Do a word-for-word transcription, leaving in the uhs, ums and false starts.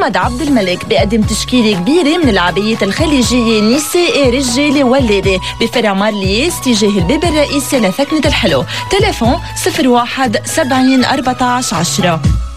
محمد عبد الملك بيقدم تشكيلة كبيرة من العبايات الخليجية نسائي رجالي ولادي بفرع مارليس تجاه الباب الرئيسي لثكنة الحلو. تليفون صفر واحد سبعين أربعة عشر عشرة.